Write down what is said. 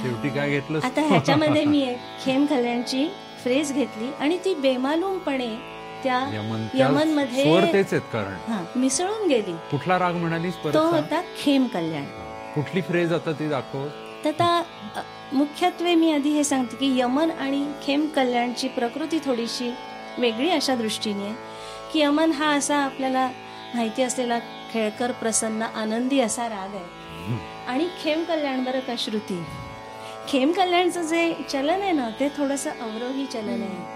शेवटी काय घेतलं? आता ह्याच्यामध्ये मी एक खेम कल्याणची फ्रेज घेतली आणि ती बेमालूमपणे त्या यमन मध्ये स्वर तेच आहेत कारण मिसळून गेली. कुठला राग म्हणालीस? तो होता खेम कल्याण. कुठली फ्रेज आता ती दाखव. तर आता मुख्यत्वे मी आधी हे सांगते की यमन आणि खेम कल्याणची प्रकृती थोडीशी वेगळी अशा दृष्टीने आहे की यमन हा असा आपल्याला माहिती असलेला खेळकर, प्रसन्न, आनंदी असा राग आहे आणि खेम कल्याण बरं का श्रुती, खेम कल्याणचं जे चलन आहे ना ते थोडंसं अवरोही चलन आहे.